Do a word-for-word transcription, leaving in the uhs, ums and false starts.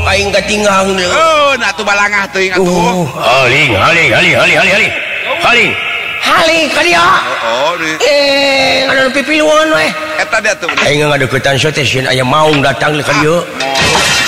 aing katinggang oh nah tuh balangah tuh ingat tuh haling haling haling haling haling haling haling haling ka dia oh nih eh ngana pipiluan we eta dia tuh aing ngadeukeutan station aya maung datang ka dieu